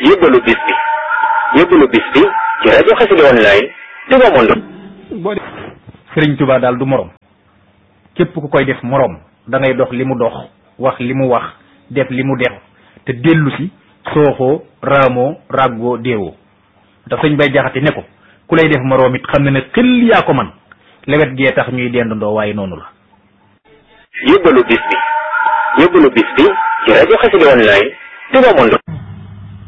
yóbbalu bis bi ci rajo Xassida online Touba Monde. Sëriñ Tuubaa daal du morom képp ku koy def morom da ngay dox li mu dox wax li mu wax def li mu def te dellu si sooxoo raamoo ràggoo déewoo te sëñ Bay Jaxate ne ko ku lay def morom it xam ne ne xel yaa ko man lewet gee tax ñuy dendandoo waaye noonu la. yóbbalu bis bi ci rajo Xassida online Touba Monde.